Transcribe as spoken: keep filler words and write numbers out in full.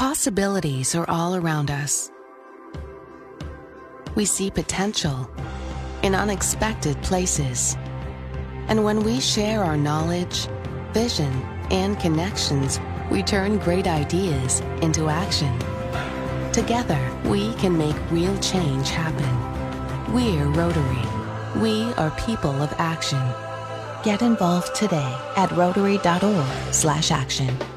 Possibilities are all around us. We see potential in unexpected places. And when we share our knowledge, vision, and connections, we turn great ideas into action. Together, we can make real change happen. We're Rotary. We are people of action. Get involved today at rotary dot org slash action.